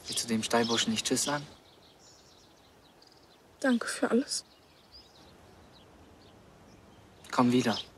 Willst du dem Steinburschen nicht Tschüss sagen? Danke für alles. Komm wieder.